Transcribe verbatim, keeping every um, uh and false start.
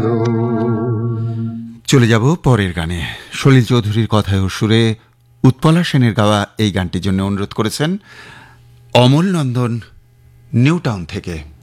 চলে যাব পরের গানে। সলিল চৌধুরীর কথায় ও সুরে উৎপলা সেনের গাওয়া এই গানটির জন্য অনুরোধ করেছেন অমল নন্দন নিউ টাউন থেকে।